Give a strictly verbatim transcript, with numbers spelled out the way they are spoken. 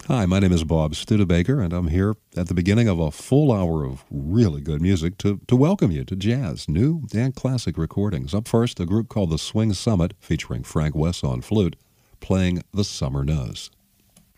Hi, my name is Bob Studebaker, and I'm here at the beginning of a full hour of really good music to, to welcome you to jazz, new and classic recordings. Up first, a group called the Swing Summit, featuring Frank Wess on flute, playing The Summer Knows.